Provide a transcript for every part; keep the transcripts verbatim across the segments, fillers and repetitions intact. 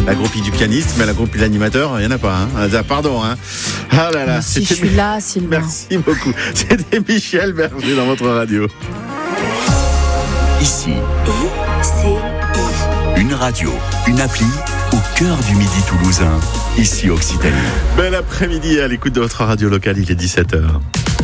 La groupie du pianiste, mais la groupie de l'animateur, il n'y en a pas. Hein. Ah, pardon. Hein. Ah là là. Si je suis là, Sylvain. Merci beaucoup. C'était Michel Berger dans votre radio. Ici, I C I. une radio, une appli au cœur du midi toulousain. Ici Occitanie. Bel après-midi à l'écoute de votre radio locale, il est dix-sept heures.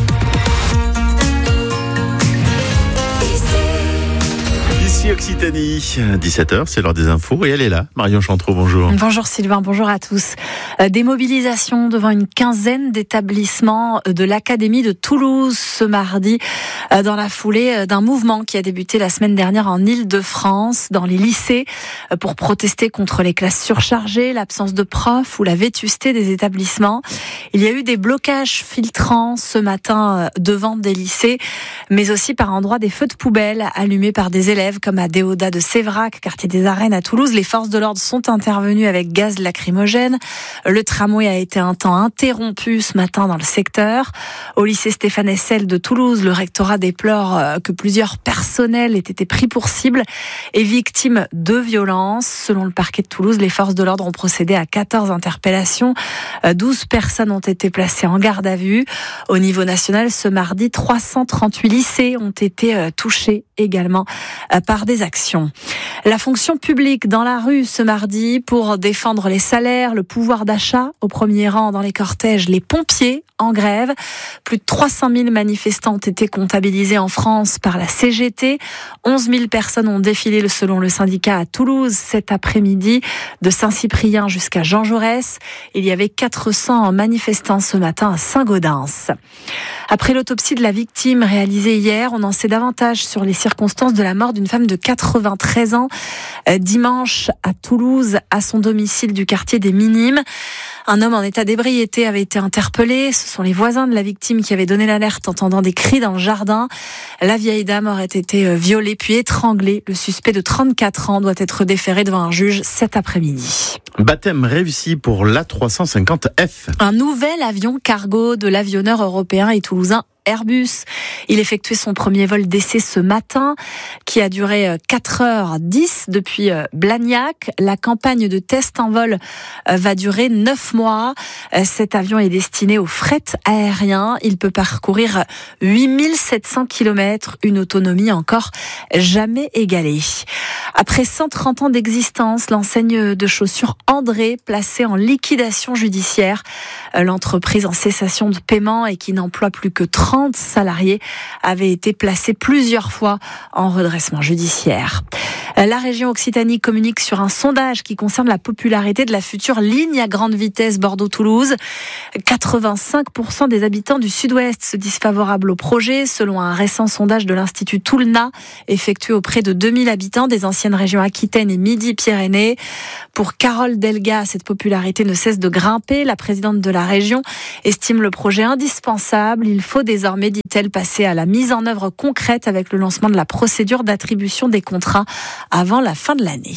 Ici Occitanie, dix-sept heures, c'est l'heure des infos et elle est là. Marion Chantreau, bonjour. Bonjour Sylvain, bonjour à tous. Des mobilisations devant une quinzaine d'établissements de l'Académie de Toulouse ce mardi dans la foulée d'un mouvement qui a débuté la semaine dernière en Île-de-France, dans les lycées, pour protester contre les classes surchargées, l'absence de profs ou la vétusté des établissements. Il y a eu des blocages filtrants ce matin devant des lycées, mais aussi par endroits des feux de poubelle allumés par des élèves comme à Déodat de Sévrac, quartier des Arènes à Toulouse. Les forces de l'ordre sont intervenues avec gaz lacrymogène. Le tramway a été un temps interrompu ce matin dans le secteur. Au lycée Stéphane Hessel de Toulouse, le rectorat déplore que plusieurs personnels aient été pris pour cible et victimes de violences. Selon le parquet de Toulouse, les forces de l'ordre ont procédé à quatorze interpellations. douze personnes ont été placées en garde à vue. Au niveau national, ce mardi, trois cent trente-huit lycées ont été touchés également par des actions. La fonction publique dans la rue ce mardi pour défendre les salaires, le pouvoir d'achat. Au premier rang dans les cortèges, les pompiers en grève. Plus de trois cent mille manifestants ont été comptabilisés en France par la C G T. onze mille personnes ont défilé selon le syndicat à Toulouse cet après-midi, de Saint-Cyprien jusqu'à Jean Jaurès. Il y avait quatre cents manifestants ce matin à Saint-Gaudens. Après l'autopsie de la victime réalisée hier, on en sait davantage sur les circonstances de la mort d'une femme de quatre-vingt-treize ans dimanche à Toulouse, à son domicile du quartier des Minimes. Un homme en état d'ébriété avait été interpellé. Ce sont les voisins de la victime qui avaient donné l'alerte entendant des cris dans le jardin. La vieille dame aurait été violée puis étranglée. Le suspect de trente-quatre ans doit être déféré devant un juge cet après-midi. Baptême réussi pour l'A trois cent cinquante F. Un nouvel avion cargo de l'avionneur européen et toulousain Airbus. Il effectuait son premier vol d'essai ce matin, qui a duré quatre heures dix depuis Blagnac. La campagne de test en vol va durer neuf mois. Cet avion est destiné au fret aérien. Il peut parcourir huit mille sept cents kilomètres, une autonomie encore jamais égalée. Après cent trente ans d'existence, l'enseigne de chaussures André, placée en liquidation judiciaire, l'entreprise en cessation de paiement et qui n'emploie plus que trente salariés, avait été placée plusieurs fois en redressement judiciaire. La région Occitanie communique sur un sondage qui concerne la popularité de la future ligne à grande vitesse Bordeaux-Toulouse. quatre-vingt-cinq pour cent des habitants du sud-ouest se disent favorables au projet, selon un récent sondage de l'Institut Toulna, effectué auprès de deux mille habitants des anciennes régions Aquitaine et Midi-Pyrénées. Pour Carole Delga, cette popularité ne cesse de grimper. La présidente de la région estime le projet indispensable. Il faut désormais, dit-elle, passer à la mise en œuvre concrète avec le lancement de la procédure d'attribution des contrats avant la fin de l'année.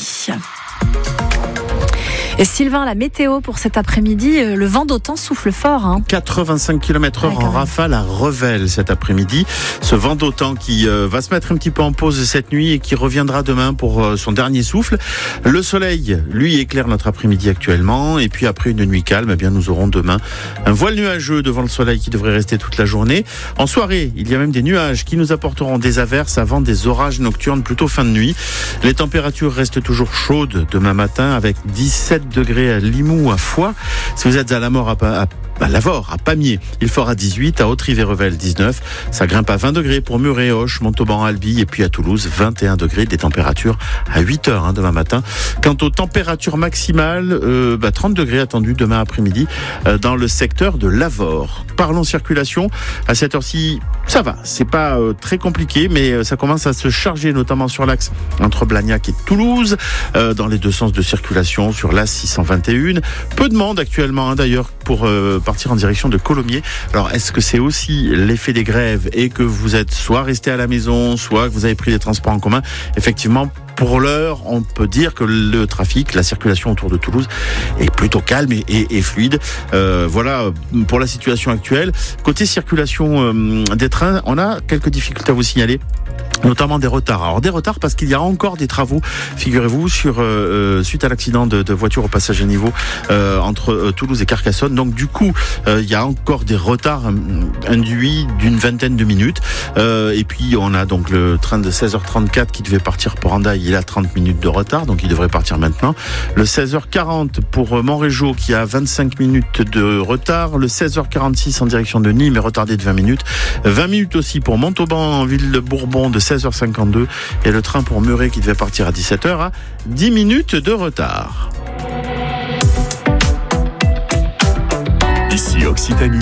Et Sylvain, la météo pour cet après-midi, le vent d'automne souffle fort. Hein. quatre-vingt-cinq kilomètres heure en rafale à Revel cet après-midi. Ce vent d'automne qui euh, va se mettre un petit peu en pause cette nuit et qui reviendra demain pour euh, son dernier souffle. Le soleil, lui, éclaire notre après-midi actuellement. Et puis après une nuit calme, eh bien, nous aurons demain un voile nuageux devant le soleil qui devrait rester toute la journée. En soirée, il y a même des nuages qui nous apporteront des averses avant des orages nocturnes plutôt fin de nuit. Les températures restent toujours chaudes demain matin avec dix-sept degrés à Limoux, à Foix. Si vous êtes à la mort à, à, à Lavore, à Pamiers, il fera dix-huit, à Autry-Vérevel dix-neuf. Ça grimpe à vingt degrés pour Muret, Auch, Montauban, Albi, et puis à Toulouse, vingt et un degrés, des températures à huit heures hein, demain matin. Quant aux températures maximales, euh, bah, trente degrés attendus demain après-midi euh, dans le secteur de Lavore. Parlons circulation. À cette heure-ci, ça va. C'est pas euh, très compliqué, mais euh, ça commence à se charger, notamment sur l'axe entre Blagnac et Toulouse, euh, dans les deux sens de circulation, sur l'A six cent vingt et un. Peu de monde actuellement, hein, d'ailleurs, pour euh, partir en direction de Colomiers. Alors, est-ce que c'est aussi l'effet des grèves et que vous êtes soit resté à la maison, soit que vous avez pris des transports en commun? Effectivement, pour l'heure, on peut dire que le trafic, la circulation autour de Toulouse est plutôt calme et, et, et fluide. Euh, voilà pour la situation actuelle. Côté circulation euh, des trains, on a quelques difficultés à vous signaler. Notamment des retards. Alors des retards parce qu'il y a encore des travaux, figurez-vous, sur euh, suite à l'accident de, de voiture au passage à niveau euh, entre euh, Toulouse et Carcassonne. Donc du coup, euh, il y a encore des retards euh, induits d'une vingtaine de minutes. Euh, et puis on a donc le train de seize heures trente-quatre qui devait partir pour Hendaye. Il a trente minutes de retard, donc il devrait partir maintenant. Le seize heures quarante pour Montrégeau qui a vingt-cinq minutes de retard. Le seize heures quarante-six en direction de Nîmes est retardé de vingt minutes. vingt minutes aussi pour Montauban en Ville-de-Bourbon de seize heures cinquante-deux et le train pour Muret qui devait partir à dix-sept heures a dix minutes de retard. Ici Occitanie.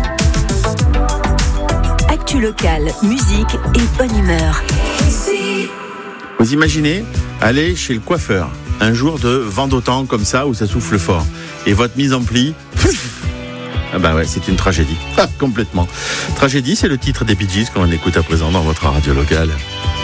Actu locale, musique et bonne humeur. Vous imaginez aller chez le coiffeur un jour de vent d'autant comme ça où ça souffle fort et votre mise en pli. Ah bah ouais, c'est une tragédie. Ah, complètement. Tragédie, c'est le titre des Bee Gees qu'on écoute à présent dans votre radio locale.